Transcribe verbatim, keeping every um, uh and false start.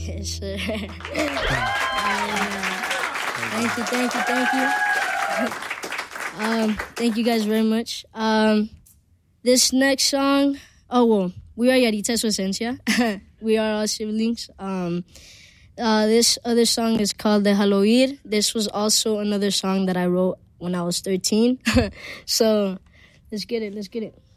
Yes, sir. Thank you, thank you, thank you. um, thank you guys very much. Um, this next song, oh, well, we are Yarita Su Esencia. We are all siblings. Um, uh, this other song is called Déjalo Ir. This was also another song that I wrote when I was thirteen. So let's get it, let's get it.